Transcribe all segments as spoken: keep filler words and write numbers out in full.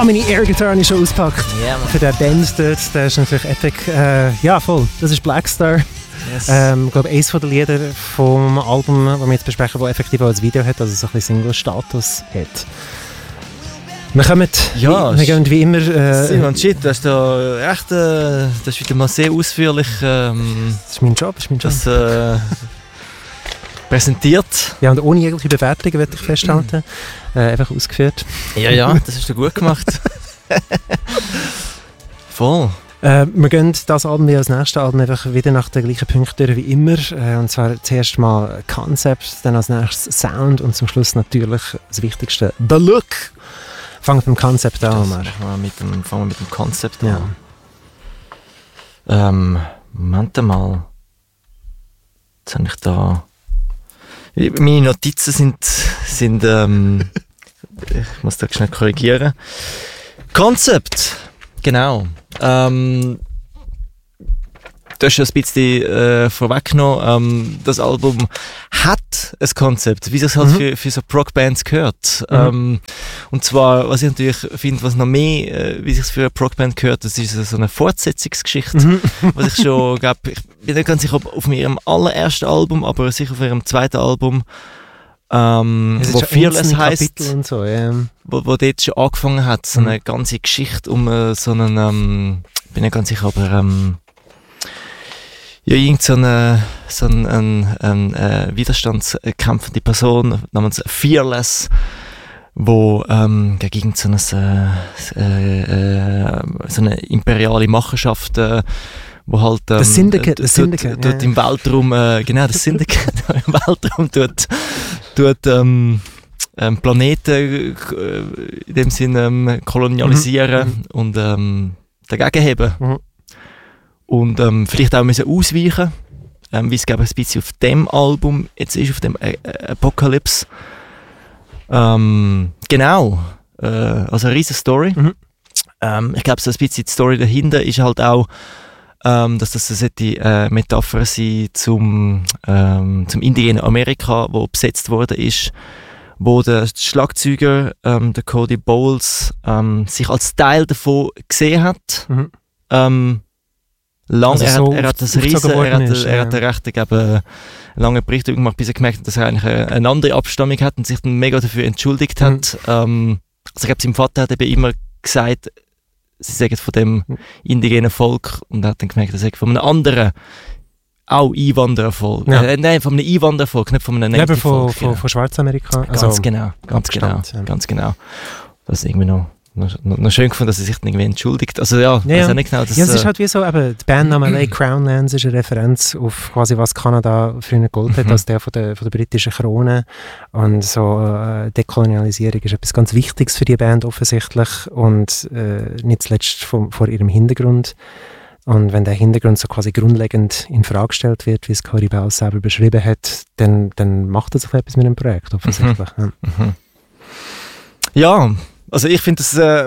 Ah, meine Air-Gitarre habe ich schon ausgepackt. Yeah, für den Band dort, der ist natürlich epic. Äh, ja, voll. Das ist Blackstar. Yes. Ähm, ich glaube, eines der Lieder vom Album, das wir jetzt besprechen, das effektiv auch ein Video hat, also so ein bisschen Single-Status hat. Wir kommen, ja, wie, wir gehen wie immer... Äh, Simon, shit, du hast da echt, äh, das ist wieder mal sehr ausführlich ähm, das ist mein Job, das ist mein Job. das, äh, präsentiert. Ja, und ohne jegliche Bewertungen, würde ich festhalten. Äh, einfach ausgeführt. Ja, ja, das hast du gut gemacht. Voll. Äh, wir gehen das Album wie als nächstes Album einfach wieder nach den gleichen Punkten durch wie immer. Äh, und zwar zuerst mal Concept, dann als nächstes Sound und zum Schluss natürlich das Wichtigste, The Look. Fangen wir mit dem Konzept an, Omar. Fangen wir mit dem, fangen wir mit dem Konzept Ja. an. Ähm, Moment mal. Jetzt habe ich da... Meine Notizen sind... sind ähm, ich muss da schnell korrigieren. Konzept. Genau. Ähm, du hast schon ein bisschen äh, vorweggenommen. Ähm, das Album hat ein Konzept, wie das halt Mhm. für, für so Prog-Bands gehört. Mhm. Ähm, und zwar, was ich natürlich finde, was noch mehr, äh, wie sich für eine Prog-Band gehört, das ist so eine Fortsetzungsgeschichte. Mhm. Was ich schon, glaub, ich bin nicht ganz sicher, ob auf ihrem allerersten Album, aber sicher auf ihrem zweiten Album, ähm, Es ist wo schon Fearless einzelne heisst, Kapitel und so, ja. wo, wo dort schon angefangen hat, so eine Mhm. ganze Geschichte um äh, so einen, ähm, ich bin nicht ganz sicher, aber ähm, ja, irgend so eine, so ein, ein, ein äh, widerstandskämpfende Person namens Fearless, wo ähm, gegen so eine, äh, äh, so eine imperiale Machenschaft, äh, wo halt ähm, Das Syndicate, d- das dort, Syndicate, dort ja. im Weltraum, äh, genau, das Syndicate im Weltraum tut, tut ähm, ähm, Planeten äh, in dem Sinne ähm, kolonialisieren Mhm. und ähm, dagegen heben. Mhm. Und ähm, vielleicht auch müssen ausweichen, ähm, wie es glaube ich ein bisschen auf dem Album jetzt ist, auf dem äh, äh, Apocalypse. Ähm, genau, äh, also eine riesen Story. Mhm. Ähm, ich glaube, so ein bisschen die Story dahinter ist halt auch, ähm, dass das eine äh, Metapher sein zum, ähm, zum indigenen Amerika, wo besetzt worden ist, wo der Schlagzeuger, ähm, der Cody Bowles, ähm, sich als Teil davon gesehen hat. Mhm. Ähm, lang, Also er, so hat, er hat das aufgezogen riesen, er worden hat, ist, er ja. hat eine recht eben, lange Bericht gemacht, bis er gemerkt hat, dass er eigentlich eine, eine andere Abstammung hat und sich dann mega dafür entschuldigt Mhm. hat. Ähm, also ich glaube, sein Vater hat eben immer gesagt, sie sagen von dem Mhm. indigenen Volk und er hat dann gemerkt, er sagt von einem anderen, auch Einwanderervolk. Ja. Äh, nein, von einem Einwanderervolk, nicht von einem Leben Native von, Volk. von, genau. von Schwarzamerika. Ganz Also, genau, ganz genau, Abstand, ja. ganz genau. Das ist irgendwie noch, noch, noch schön gefunden, dass er sich dann irgendwie entschuldigt. Also ja, Ja, also ja. nicht genau das. ja, es ist äh, halt wie so, eben, der Bandname allein Crownlands ist eine Referenz auf quasi, was Kanada früher geholt hat, Mhm. als der von der, von der britischen Krone. Und so äh, Dekolonialisierung ist etwas ganz Wichtiges für die Band offensichtlich und äh, nicht zuletzt vom, vor ihrem Hintergrund. Und wenn der Hintergrund so quasi grundlegend in Frage gestellt wird, wie es Cody Bowles selber beschrieben hat, dann, dann macht das auch etwas mit dem Projekt offensichtlich. Ja. Mhm. Ja, also ich finde das äh,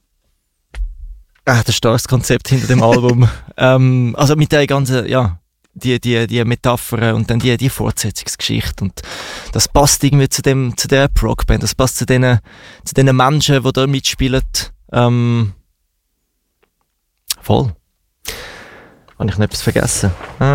äh, das starkes Konzept hinter dem Album. ähm, also mit der ganzen, ja, die, die, die Metaphern und dann die, die Fortsetzungsgeschichte und das passt irgendwie zu dem, zu der Prog-Band, das passt zu den, zu den Menschen, die da mitspielen. Ähm, voll. Habe ich noch etwas vergessen?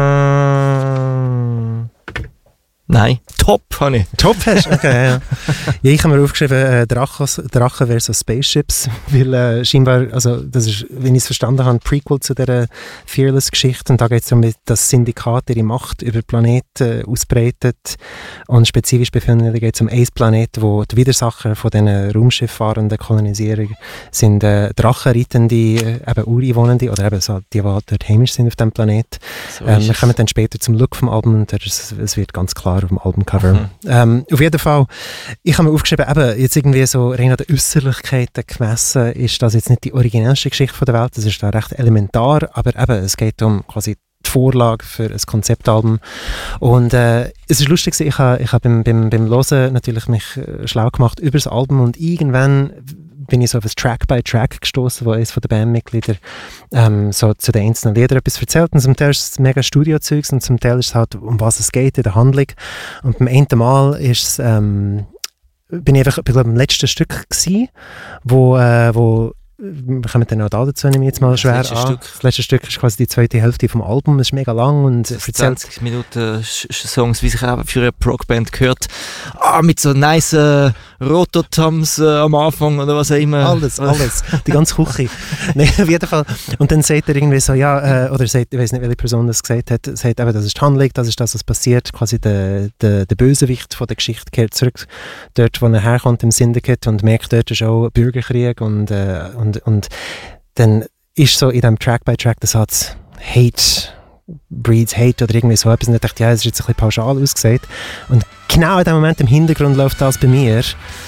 Äh, nein, top habe ich. Top hast du? Okay, ja. ja, ich habe mir aufgeschrieben, äh, Drachos, Drachen versus Spaceships, weil äh, scheinbar, also das ist, wenn ich es verstanden habe, ein Prequel zu dieser Fearless-Geschichte und da geht es um das Syndikat, ihre Macht über Planeten äh, ausbreitet und spezifisch befinden geht es um einen Planeten, wo die Widersacher von diesen raumschifffahrenden Kolonisierung sind äh, Drachenreitende, äh, eben Ureinwohnende oder eben so, die, die dort heimisch sind auf diesem Planet. So Ähm, ist wir es. kommen dann später zum Look vom Album und es, es wird ganz klar auf dem Albumcover. Mhm. Ähm, auf jeden Fall, ich habe mir aufgeschrieben, eben, jetzt irgendwie so rein an den Äußerlichkeiten gemessen, ist das jetzt nicht die originellste Geschichte von der Welt, das ist da recht elementar, aber eben, es geht um quasi die Vorlage für ein Konzeptalbum. Und äh, es ist lustig, ich habe ich hab beim, beim, beim Hören natürlich mich äh, schlau gemacht über das Album und irgendwann bin ich so auf ein Track-by-Track gestoßen, wo eines von den Bandmitgliedern ähm, so zu den einzelnen Liedern etwas erzählt. Und zum Teil ist es mega Studio-Zeugs und zum Teil ist es halt, um was es geht in der Handlung. Und beim einen Mal ist es ähm, bin ich einfach bei dem letzten Stück gewesen, wo, äh, wo wir kommen dann auch da dazu, nehme ich jetzt mal schwer das letzte an. Stück. Das letzte Stück ist quasi die zweite Hälfte vom Album, es ist mega lang und erzählt zwanzig Minuten Sch- Songs, wie sich auch für eine Prog-Band gehört. Ah, mit so nice äh, Rototoms äh, am Anfang oder was auch immer. alles, alles, die ganze Küche. Nein, auf jeden Fall. Und dann sagt er irgendwie so, ja, äh, oder sagt, ich weiß nicht, welche Person das gesagt hat, sagt eben, das ist die Handlung, das ist das, was passiert, quasi der, der, der Bösewicht von der Geschichte kehrt zurück, dort, wo er herkommt, im Syndicate und merkt, dort ist auch Bürgerkrieg und, äh, und, und dann ist so in diesem Track-by-Track der Satz Hate breeds Hate oder irgendwie so etwas und ich dachte, ja, das ist jetzt ein bisschen pauschal ausgesagt und genau in dem Moment im Hintergrund läuft das bei mir.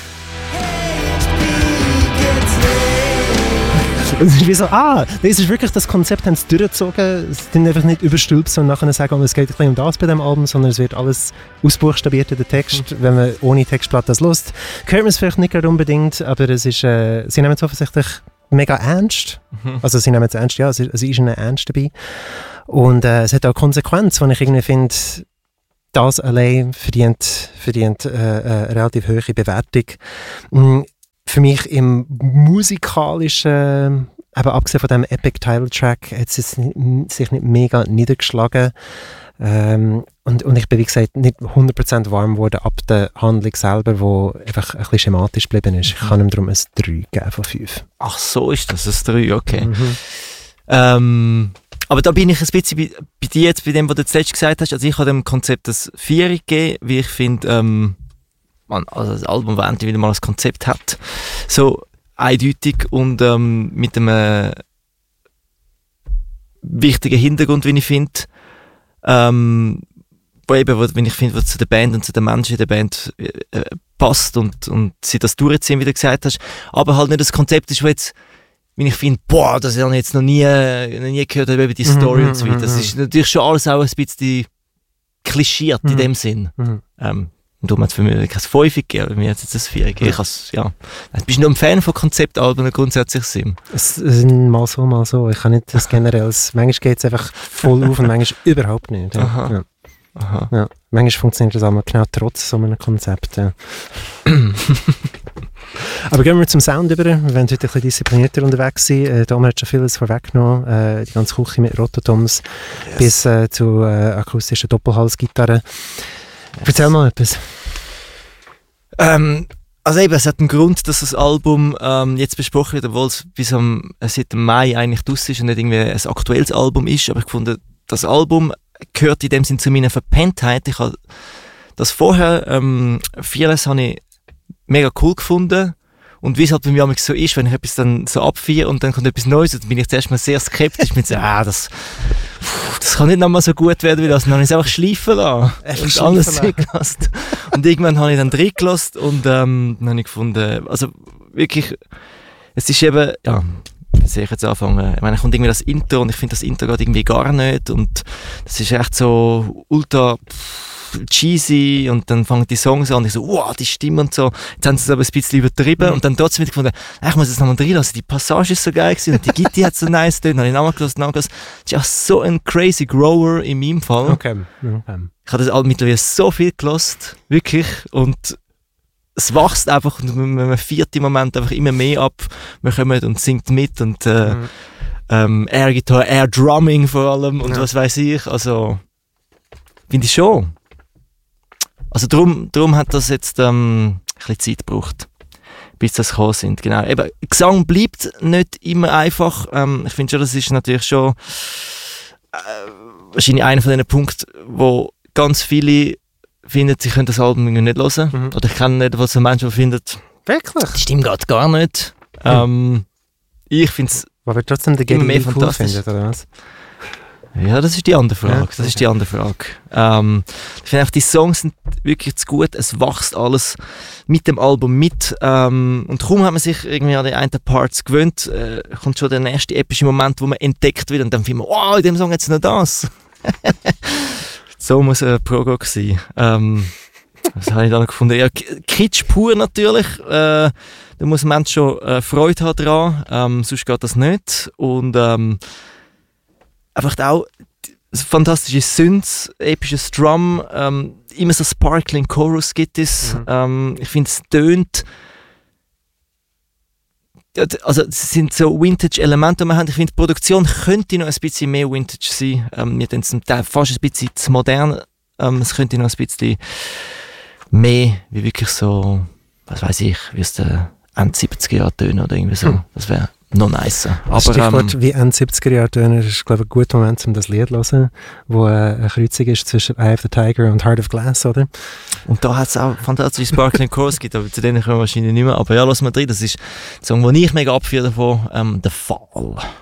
Und es ist wie so, ah, das ist wirklich das Konzept, haben sie durchgezogen, es sind einfach nicht überstülpt und nachher sagen, es geht ein bisschen um das bei dem Album, sondern es wird alles ausbuchstabiert in den Text, mhm. wenn man ohne Textblatt das hört. Hört man es vielleicht nicht gerade unbedingt, aber es ist, äh, sie nehmen es offensichtlich mega ernst, mhm. also sie nehmen es ernst, ja, es ist, es ist ihnen ernst dabei und äh, es hat auch Konsequenz, wo ich irgendwie finde, das allein verdient, verdient äh, eine relativ hohe Bewertung. Mhm. Für mich im musikalischen, eben abgesehen von diesem Epic-Title-Track, hat es sich nicht mega niedergeschlagen. Ähm, und, und ich bin, wie gesagt, nicht hundert Prozent warm geworden ab der Handlung selber, die einfach ein bisschen schematisch geblieben ist. Ich kann ihm darum ein drei geben von fünf. Ach so ist das, ein drei, okay. Mhm. Ähm, aber da bin ich ein bisschen bei, bei dir jetzt, bei dem, was du zuletzt gesagt hast. Also ich habe dem Konzept das vier gegeben, wie ich finde, ähm, Man, also das Album, das endlich wieder mal ein Konzept hat, so eindeutig und ähm, mit einem äh, wichtigen Hintergrund, wie ich finde, ähm, wo eben, wo, wenn ich finde, was zu der Band und zu den Menschen in der Band äh, passt und, und sie das durchziehen, wie du gesagt hast, aber halt nicht das Konzept ist, wo jetzt, wenn ich finde, boah, das habe ich jetzt noch nie, noch nie gehört, über die Story mhm, und so weiter. Das ist natürlich schon alles auch ein bisschen klischiert mhm. in dem Sinn. Mhm. Ähm, Und darum hat es für mich kein fünf gegeben, mir hat es jetzt ein vier gegeben. Ich has, ja. Bist du noch ein Fan von Konzeptalben grundsätzlich? Sim? Es sind mal so, mal so. Ich kann nicht das generell. Manchmal geht es einfach voll auf und manchmal überhaupt nicht. Ja. Aha. Ja. Aha. Ja. Manchmal funktioniert das auch genau trotz so einem Konzept. Ja. Aber gehen wir zum Sound über. Wir werden heute ein bisschen disziplinierter unterwegs sein. Äh, Domer hat schon vieles vorweggenommen. Äh, die ganze Küche mit Rototoms yes. bis äh, zu äh, akustischen Doppelhalsgitarren. Yes. Erzähl mal etwas. Ähm, also eben, es hat einen Grund, dass das Album ähm, jetzt besprochen wird, obwohl es bis am, seit dem Mai eigentlich draus ist und nicht irgendwie ein aktuelles Album ist. Aber ich fand, das Album gehört in dem Sinn zu meiner Verpenntheit. Ich habe das vorher, ähm, vieles habe ich mega cool gefunden. Und wie es halt bei mir so ist, wenn ich etwas dann so abfeiere und dann kommt etwas Neues, dann bin ich zuerst mal sehr skeptisch mit so, ah, das, das kann nicht nochmal so gut werden wie das. Und dann habe ich es einfach schleifen lassen. Und alles weggelassen. Und irgendwann habe ich dann drin gelassen und ähm, dann habe ich gefunden, also wirklich, es ist eben, ja, wie soll ich jetzt anfangen? Ich meine, kommt irgendwie das Intro und ich finde das Intro geht irgendwie gar nicht und das ist echt so ultra cheesy und dann fangen die Songs an und ich so, wow, die Stimme und so. Jetzt haben sie es aber ein bisschen übertrieben mhm. und dann trotzdem wieder gefunden, ich muss es nochmal drin lassen, die Passage ist so geil gewesen und die Gitti hat so nice getan, dann habe ich nochmal gelassen, nochmal gelassen. Das ist auch so ein crazy Grower in meinem Fall. Okay. Okay. Ich habe das Album mittlerweile so viel gelassen, wirklich, und es wächst einfach und man feiert im Moment einfach immer mehr ab, man kommt und singt mit und äh, mhm. ähm, Air Guitar, Air Drumming vor allem und ja. was weiß ich, also finde ich schon. Also darum, darum hat das jetzt ähm, ein bisschen Zeit gebraucht, bis das gekommen sind. Genau. Eben, Gesang bleibt nicht immer einfach. Ähm, ich finde schon, das ist natürlich schon äh, wahrscheinlich einer von den Punkten, wo ganz viele finden, sie können das Album nicht hören. Mhm. Oder ich kenne nicht, was so Menschen finden, wirklich? Die Stimme geht gar nicht. Mhm. Ähm, ich finde es aber trotzdem der immer mehr cool fantastisch. Findet, oder was? Ja, das ist die andere Frage. Ja, das okay. ist die andere Frage. Ähm, ich finde auch, die Songs sind wirklich zu gut. Es wächst alles mit dem Album mit. Ähm, und kaum hat man sich irgendwie an die einen Parts gewöhnt, äh, kommt schon der nächste epische Moment, wo man entdeckt wird und dann findet man, oh, in dem Song hat es noch das. So muss ein Prog sein. Ähm, was habe ich da noch gefunden? Ja, Kitsch pur natürlich. Äh, da muss ein Mensch schon äh, Freude haben dran. Ähm, sonst geht das nicht. Und ähm, einfach auch fantastische Synths, episches Drum, ähm, immer so Sparkling Chorus gibt es. Mhm. Ähm, ich finde, es tönt. Also, es sind so Vintage-Elemente, die wir haben. Ich finde, die Produktion könnte noch ein bisschen mehr Vintage sein. Ähm, wir sind fast ein bisschen zu modern. Ähm, es könnte noch ein bisschen mehr, wie wirklich so, was weiß ich, wie es der Ende siebziger Jahre tönen oder irgendwie so. Hm. Das wäre noch nicer. Aber, Stichwort ähm, wie Ende siebziger Jahre tönen, ist, glaube ich, ein guter Moment, um das Lied zu hören, wo äh, eine Kreuzung ist zwischen Eye of the Tiger und Heart of Glass, oder? Und da hat es auch fantastische Sparkling Chorus gibt, aber zu denen kommen wir wahrscheinlich nicht mehr. Aber ja, lass mal drin, das ist der Song, den ich mega abführe davon, ähm, «The Fall».